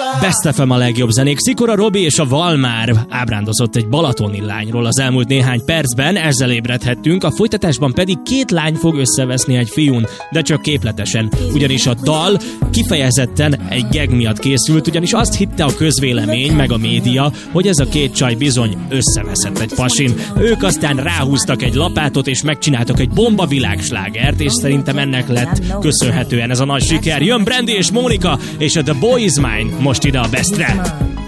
Best FM a legjobb zenék. Szikora Robi és a Valmár ábrándozott egy balatoni lányról az elmúlt néhány percben, ezzel ébredhettünk, a folytatásban pedig 2 lány fog összeveszni egy fiún, de csak képletesen, ugyanis a dal kifejezetten egy gag miatt készült, ugyanis azt hitte a közvélemény meg a média, hogy ez a 2 csaj bizony összeveszett egy pasin. Ők aztán ráhúztak egy lapátot és megcsináltak egy bomba világslágert, és szerintem ennek lett köszönhetően ez a nagy siker. Jön Brandy és Mónika és a The Boy Is Mine most ide a Bestre.